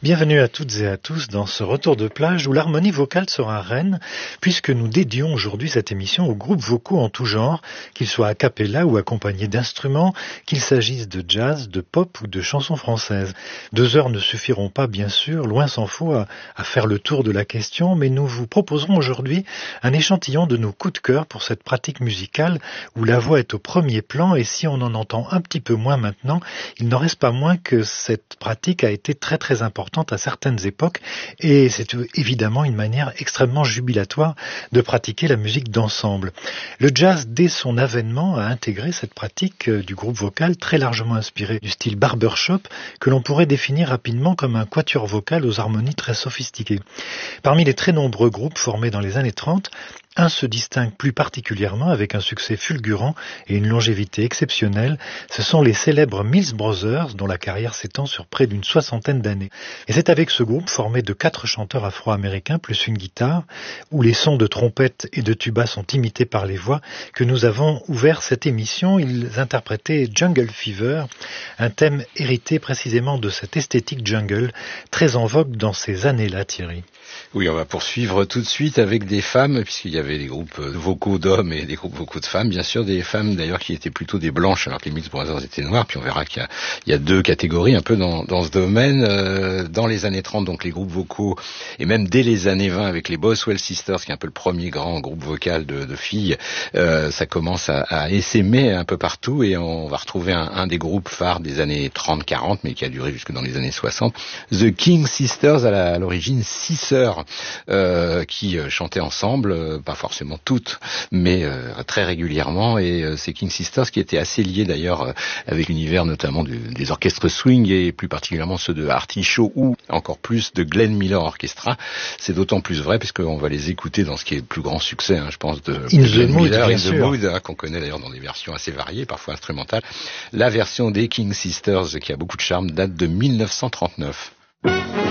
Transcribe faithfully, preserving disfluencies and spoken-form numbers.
Bienvenue à toutes et à tous dans ce retour de plage où l'harmonie vocale sera reine, puisque nous dédions aujourd'hui cette émission aux groupes vocaux en tout genre, qu'ils soient a cappella ou accompagnés d'instruments, qu'il s'agisse de jazz, de pop ou de chansons françaises. Deux heures ne suffiront pas, bien sûr, loin s'en faut, à, à faire le tour de la question, mais nous vous proposerons aujourd'hui un échantillon de nos coups de cœur pour cette pratique musicale où la voix est au premier plan, et si on en entend un petit peu moins maintenant, il n'en reste pas moins que cette pratique a été très très importante à certaines époques, et c'est évidemment une manière extrêmement jubilatoire de pratiquer la musique d'ensemble. Le jazz, dès son avènement, a intégré cette pratique du groupe vocal très largement inspiré du style barbershop, que l'on pourrait définir rapidement comme un quatuor vocal aux harmonies très sophistiquées. Parmi les très nombreux groupes formés dans les années trente, un se distingue plus particulièrement avec un succès fulgurant et une longévité exceptionnelle. Ce sont les célèbres Mills Brothers, dont la carrière s'étend sur près d'une soixantaine d'années. Et c'est avec ce groupe, formé de quatre chanteurs afro-américains plus une guitare, où les sons de trompette et de tuba sont imités par les voix, que nous avons ouvert cette émission. Ils interprétaient Jungle Fever, un thème hérité précisément de cette esthétique jungle, très en vogue dans ces années-là, Thierry. Oui, on va poursuivre tout de suite avec des femmes, puisqu'il y avait des groupes vocaux d'hommes et des groupes vocaux de femmes. Bien sûr, des femmes d'ailleurs qui étaient plutôt des blanches, alors que les Mills Brothers étaient noirs. Puis on verra qu'il y a, il y a deux catégories un peu dans, dans ce domaine. Euh, dans les années trente, donc les groupes vocaux, et même dès les années vingt avec les Boswell Sisters, qui est un peu le premier grand groupe vocal de, de filles, euh, ça commence à, à essaimer un peu partout, et on va retrouver un, un des groupes phares des années trente quarante, mais qui a duré jusque dans les années soixante. The King Sisters, à, la, à l'origine six sœurs euh, qui euh, chantaient ensemble, euh, pas forcément toutes, mais euh, très régulièrement, et euh, ces King Sisters qui étaient assez liés d'ailleurs euh, avec l'univers notamment du, des orchestres swing, et plus particulièrement ceux de Artie Shaw ou encore plus de Glenn Miller Orchestra. C'est d'autant plus vrai puisqu'on va les écouter dans ce qui est le plus grand succès, hein, je pense, de In Glenn the Mood, Miller, bien In the sûr. Mood, hein, qu'on connaît d'ailleurs dans des versions assez variées, parfois instrumentales. La version des King Sisters, qui a beaucoup de charme, date de mille neuf cent trente-neuf.